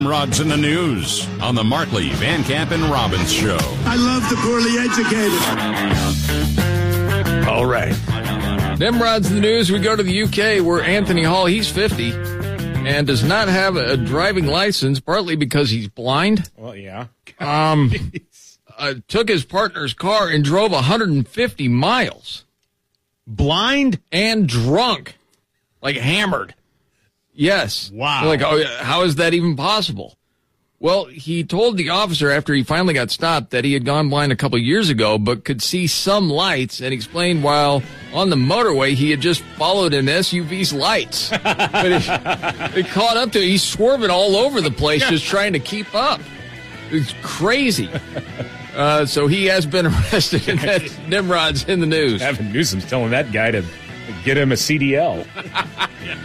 Rods in the news on the Markley, Van Camp, and Robbins Show. I love the poorly educated. All right. Nimrod's in the news. We go to the UK where Anthony Hall, he's 50, and does not have a driving license, partly because he's blind. Well, yeah. Took his partner's car and drove 150 miles. Blind? And drunk. Like hammered. Yes. Wow. Like, oh, how is that even possible? Well, he told the officer after he finally got stopped that he had gone blind a couple years ago, but could see some lights, and explained while on the motorway he had just followed an SUV's lights. But it caught up to him. He's swerving all over the place just trying to keep up. It's crazy. So he has been arrested, and that Nimrod's in the news. Gavin Newsom's telling that guy to get him a CDL.